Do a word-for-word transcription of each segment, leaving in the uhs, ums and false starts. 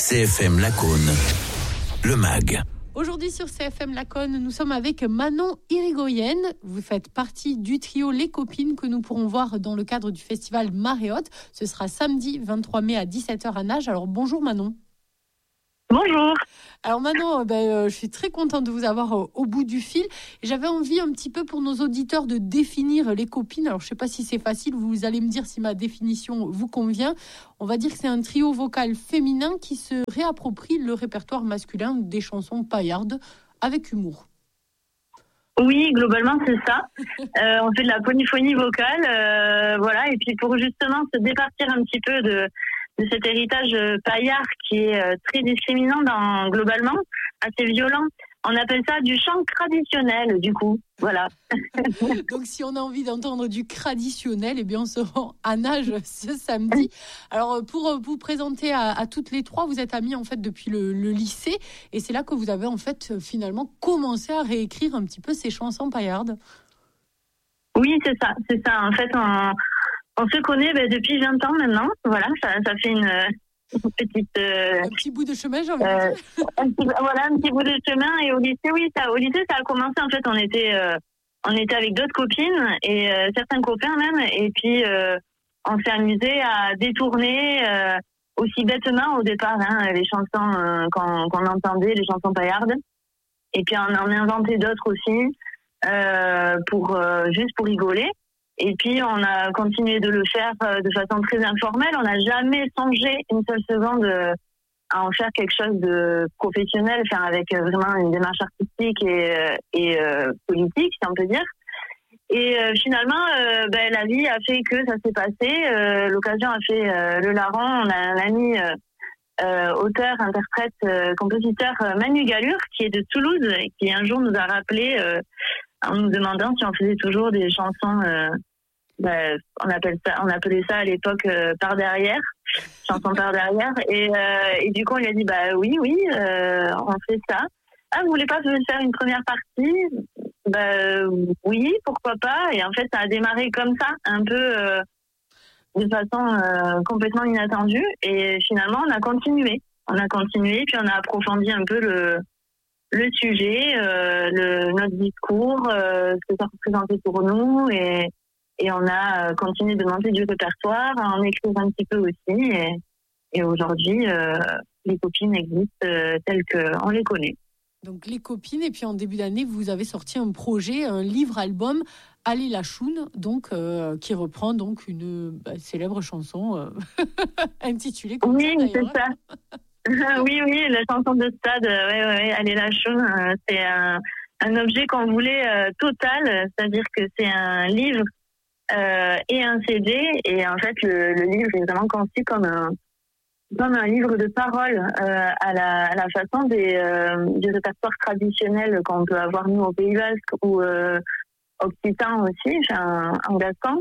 C F M Lacaune, le M A G. Aujourd'hui sur C F M Lacaune, nous sommes avec Manon Irigoyen. Vous faites partie du trio Les Copines que nous pourrons voir dans le cadre du festival Marée Haute. Ce sera samedi vingt-trois mai à dix-sept heures à Nages. Alors bonjour Manon. Bonjour. Alors Manon, ben, euh, je suis très contente de vous avoir euh, au bout du fil. Et j'avais envie un petit peu pour nos auditeurs de définir les copines. Alors je ne sais pas si c'est facile, vous allez me dire si ma définition vous convient. On va dire que c'est un trio vocal féminin qui se réapproprie le répertoire masculin des chansons paillardes avec humour. Oui, globalement c'est ça. Euh, on fait de la polyphonie vocale, euh, voilà. Et puis pour justement se départir un petit peu de de cet héritage paillard qui est très discriminant dans, globalement, assez violent. On appelle ça du chant traditionnel, du coup. Voilà. Donc, si on a envie d'entendre du traditionnel, eh bien, on se rend à Nages ce samedi. Alors, pour vous présenter à, à toutes les trois, vous êtes amies, en fait, depuis le, le lycée. Et c'est là que vous avez, en fait, finalement, commencé à réécrire un petit peu ces chansons paillardes. Oui, c'est ça. C'est ça. En fait, on... On se connaît ben, depuis vingt ans maintenant, voilà, ça, ça fait une, une petite... Euh, un petit bout de chemin, j'ai envie euh, de dire. un petit, voilà, un petit bout de chemin. Et au lycée, oui, ça, au lycée, ça a commencé, en fait, on était, euh, on était avec d'autres copines, et euh, certains copains même, et puis euh, on s'est amusé à détourner euh, aussi bêtement au départ hein, les chansons euh, qu'on, qu'on entendait, les chansons paillardes, et puis on en a inventé d'autres aussi, euh, pour euh, juste pour rigoler. Et puis, on a continué de le faire de façon très informelle. On n'a jamais songé une seule seconde à en faire quelque chose de professionnel, enfin, avec vraiment une démarche artistique et, et euh, politique, si on peut dire. Et euh, finalement, euh, ben, la vie a fait que ça s'est passé. Euh, l'occasion a fait euh, le larron. On a un ami euh, euh, auteur, interprète, euh, compositeur, euh, Manu Galure, qui est de Toulouse et qui un jour nous a rappelé euh, en nous demandant si on faisait toujours des chansons... Euh, Ben, on appelle ça, on appelait ça à l'époque euh, par derrière, chanson par derrière, et, euh, et du coup on lui a dit bah oui oui, euh, on fait ça. Ah, vous voulez pas faire une première partie? Bah oui, pourquoi pas. Et en fait ça a démarré comme ça, un peu euh, de façon euh, complètement inattendue, et finalement on a continué, on a continué, puis on a approfondi un peu le le sujet, euh, le notre discours, euh, ce que ça représentait pour nous, et Et on a continué de monter du répertoire, en écrire un petit peu aussi. Et, et aujourd'hui, euh, les copines existent euh, telles qu'on les connaît. Donc les copines, et puis en début d'année, vous avez sorti un projet, un livre-album, Allez la choune, donc euh, qui reprend donc une bah, célèbre chanson euh, intitulée comme oui, ça. Oui, c'est ça. oui, oui, la chanson de stade, euh, ouais, ouais, Allez la choune, euh, c'est un, un objet qu'on voulait euh, total, c'est-à-dire que c'est un livre Euh, et un C D, et en fait le, le livre est vraiment conçu comme un comme un livre de parole euh, à la à la façon des euh, du répertoire traditionnel qu'on peut avoir nous au Pays Basque ou euh, occitan aussi, enfin en gascon,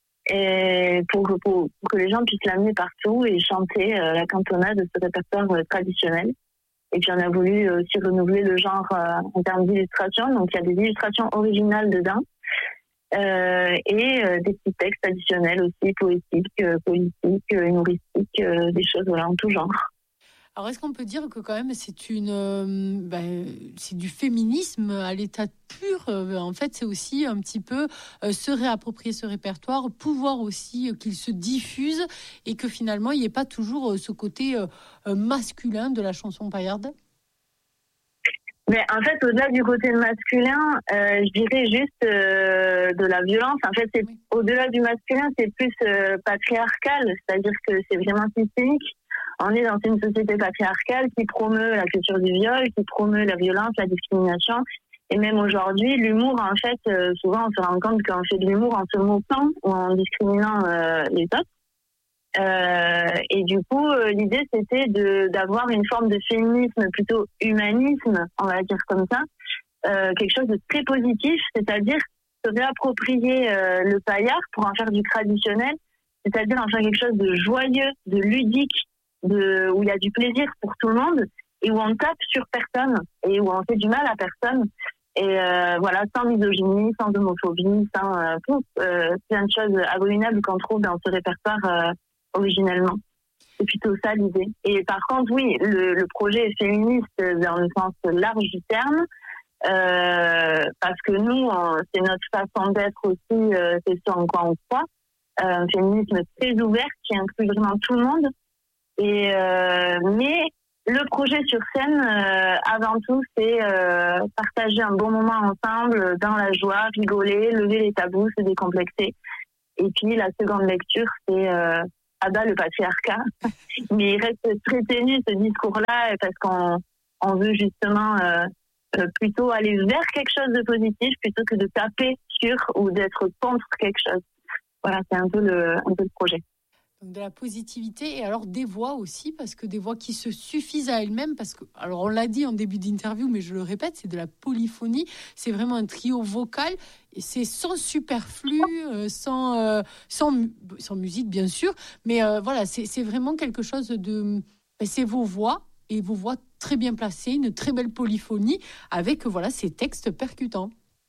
et pour, pour pour que les gens puissent l'amener partout et chanter euh, la cantonade de ce répertoire euh, traditionnel. Et puis on a voulu aussi renouveler le genre euh, en termes d'illustration, donc il y a des illustrations originales dedans. Euh, et euh, des petits textes additionnels aussi, poétiques, euh, politiques, euh, humoristiques, euh, des choses voilà, en tout genre. Alors, est-ce qu'on peut dire que quand même c'est une, euh, ben, c'est du féminisme à l'état pur euh, en fait, c'est aussi un petit peu euh, se réapproprier ce répertoire, pouvoir aussi euh, qu'il se diffuse et que finalement il n'y ait pas toujours euh, ce côté euh, masculin de la chanson paillarde. Mais en fait, au-delà du côté masculin, euh, je dirais juste euh, de la violence. En fait, c'est, oui. Au-delà du masculin, c'est plus euh, patriarcal, c'est-à-dire que c'est vraiment systémique. On est dans une société patriarcale qui promeut la culture du viol, qui promeut la violence, la discrimination. Et même aujourd'hui, l'humour, en fait, euh, souvent on se rend compte qu'on fait de l'humour en se moquant ou en discriminant euh, les autres. Euh, et du coup, euh, l'idée c'était de d'avoir une forme de féminisme plutôt humanisme, on va dire comme ça, euh, quelque chose de très positif, c'est-à-dire se réapproprier euh, le paillard pour en faire du traditionnel, c'est-à-dire en faire quelque chose de joyeux, de ludique, de où il y a du plaisir pour tout le monde et où on tape sur personne et où on fait du mal à personne. Et euh, voilà, sans misogynie, sans homophobie, sans euh, tout, euh, plein de choses abominables qu'on trouve dans ce répertoire euh, originellement. C'est plutôt ça l'idée. Et par contre, oui, le, le projet est féministe dans le sens large du terme, euh, parce que nous, on, c'est notre façon d'être aussi, euh, c'est ce en quoi on croit. Euh, un féminisme très ouvert qui inclut vraiment tout le monde. Et euh, mais le projet sur scène, euh, avant tout, c'est euh, partager un bon moment ensemble, dans la joie, rigoler, lever les tabous, se décomplexer. Et puis la seconde lecture, c'est euh, abat le patriarcat. Mais il reste très ténu ce discours-là parce qu'on on veut justement euh, plutôt aller vers quelque chose de positif plutôt que de taper sur ou d'être contre quelque chose. Voilà, c'est un peu le, un peu le projet. Donc de la positivité et alors des voix aussi, parce que des voix qui se suffisent à elles-mêmes, parce que, alors on l'a dit en début d'interview, mais je le répète, c'est de la polyphonie, c'est vraiment un trio vocal, et c'est sans superflu, euh, sans, euh, sans, sans musique bien sûr, mais euh, voilà, c'est, c'est vraiment quelque chose de... Ben, c'est vos voix, et vos voix très bien placées, une très belle polyphonie, avec voilà, ces textes percutants.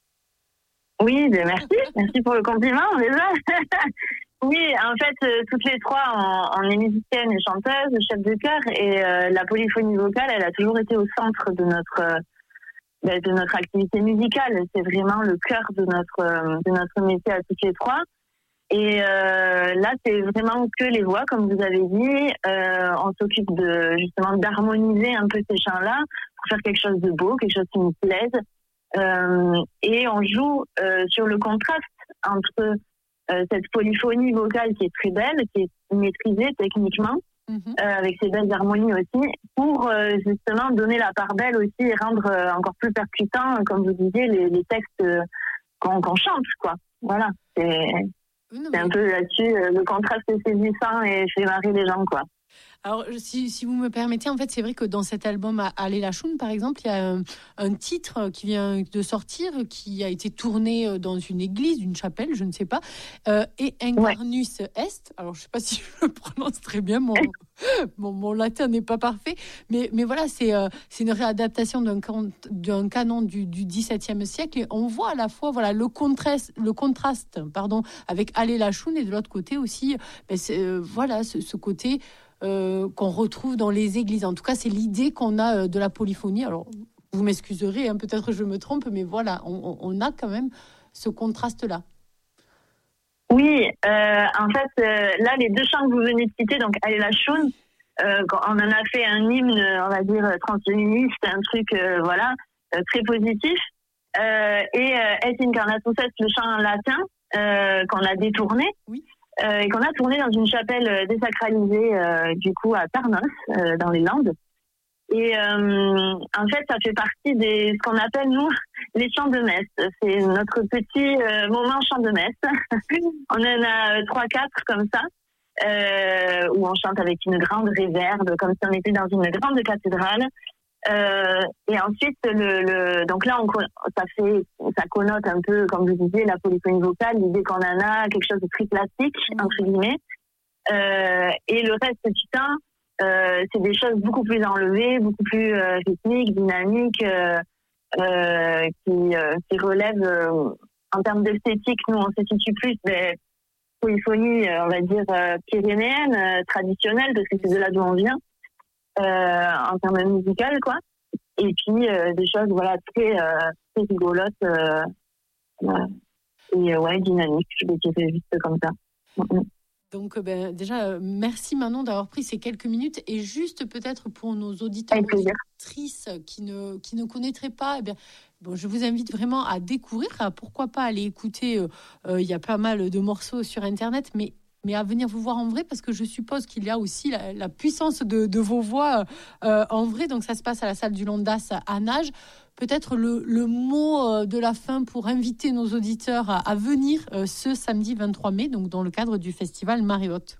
Oui, ben merci, merci pour le compliment déjà. Oui, en fait, euh, toutes les trois, on, on est musiciennes et chanteuses, chefs de chœur, et euh, la polyphonie vocale, elle a toujours été au centre de notre euh, de notre activité musicale. C'est vraiment le cœur de notre euh, de notre métier à toutes les trois. Et euh, là, c'est vraiment que les voix, comme vous avez dit. Euh, on s'occupe de justement d'harmoniser un peu ces chants-là pour faire quelque chose de beau, quelque chose qui nous plaise. Euh, et on joue euh, sur le contraste entre euh, cette polyphonie vocale qui est très belle, qui est maîtrisée techniquement, mm-hmm. euh, avec ses belles harmonies aussi, pour euh, justement donner la part belle aussi et rendre euh, encore plus percutant, comme vous disiez, les, les textes euh, qu'on, qu'on chante, quoi. Voilà, c'est, non, c'est mais... un peu là-dessus, euh, le contraste est saisissant et fait marrer les gens, quoi. Alors, si, si vous me permettez, en fait, c'est vrai que dans cet album Allez la Choune, par exemple, il y a un, un titre qui vient de sortir, qui a été tourné dans une église, une chapelle, je ne sais pas, euh, et Incarnus ouais. Est. Alors, je ne sais pas si je le prononce très bien, mon, mon, mon latin n'est pas parfait, mais, mais voilà, c'est, euh, c'est une réadaptation d'un, d'un canon du, du dix-septième siècle, et on voit à la fois voilà, le contraste, le contraste pardon, avec Allez la Choune, et de l'autre côté aussi, ben, c'est, euh, voilà, ce, ce côté... Euh, qu'on retrouve dans les églises. En tout cas, c'est l'idée qu'on a euh, de la polyphonie. Alors, vous m'excuserez, hein, peut-être je me trompe, mais voilà, on, on a quand même ce contraste-là. Oui, euh, en fait, euh, là, les deux chants que vous venez de citer, donc Allez la Choune, euh, on en a fait un hymne, on va dire, transféministe, un truc, euh, voilà, euh, très positif. Euh, et euh, Et Incarnatus Est, le chant latin, euh, qu'on a détourné. Oui. Euh, et qu'on a tourné dans une chapelle désacralisée, euh, du coup, à Tarnos, euh, dans les Landes. Et euh, en fait, ça fait partie des ce qu'on appelle, nous, les chants de messe. C'est notre petit euh, moment chant de messe. On en a trois, quatre comme ça, euh, où on chante avec une grande réverbe, comme si on était dans une grande cathédrale. Euh, et ensuite, le, le, donc là, on, ça fait, ça connote un peu, comme vous disiez, la polyphonie vocale, l'idée qu'on en a quelque chose de très plastique, entre guillemets. Euh, et le reste du temps, euh, c'est des choses beaucoup plus enlevées, beaucoup plus euh, rythmiques, dynamiques, euh, euh, qui, euh, qui relèvent, euh, en termes d'esthétique, nous, on se situe plus des polyphonies, euh, on va dire, euh, pyrénéennes, euh, traditionnelles, parce que c'est de là d'où on vient. Euh, en termes musicaux, quoi. Et puis euh, des choses voilà très euh, très rigolotes euh, euh, et euh, ouais dynamiques, je vais dire juste comme ça. Mm-hmm. Donc ben déjà merci Manon d'avoir pris ces quelques minutes, et juste peut-être pour nos auditeurs et auditrices qui ne qui ne connaîtraient pas, eh bien bon, je vous invite vraiment à découvrir, à, pourquoi pas aller écouter. Il euh, euh, y a pas mal de morceaux sur internet, mais mais à venir vous voir en vrai, parce que je suppose qu'il y a aussi la, la puissance de, de vos voix euh, en vrai. Donc ça se passe à la salle du Londas à Nage. Peut-être le, le mot de la fin pour inviter nos auditeurs à, à venir euh, ce samedi vingt-trois mai, donc dans le cadre du festival Mariotte.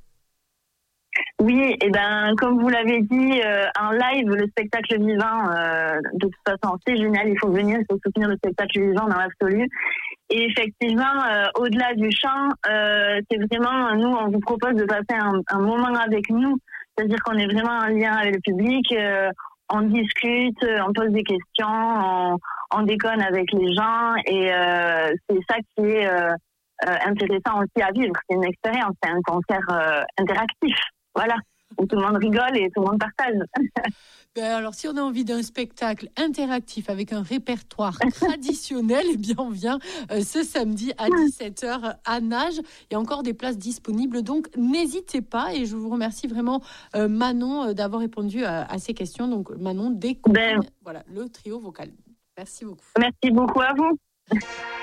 Oui, et ben comme vous l'avez dit, euh, en live, le spectacle vivant, euh, de toute façon, c'est génial. Il faut venir, il faut soutenir le spectacle vivant dans l'absolu. Et effectivement, euh, au-delà du chant, euh, c'est vraiment, nous, on vous propose de passer un, un moment avec nous. C'est-à-dire qu'on est vraiment en lien avec le public, euh, on discute, on pose des questions, on, on déconne avec les gens, et euh, c'est ça qui est euh, euh, intéressant aussi à vivre. C'est une expérience, c'est un concert euh, interactif. Voilà. où tout le monde rigole et tout le monde partage. Ben alors, si on a envie d'un spectacle interactif avec un répertoire traditionnel, eh bien, on vient euh, ce samedi à dix-sept heures à Nage. Il y a encore des places disponibles, donc n'hésitez pas. Et je vous remercie vraiment, euh, Manon, euh, d'avoir répondu à, à ces questions. Donc, Manon, des copines, Ben, voilà, le trio vocal. Merci beaucoup. Merci beaucoup à vous.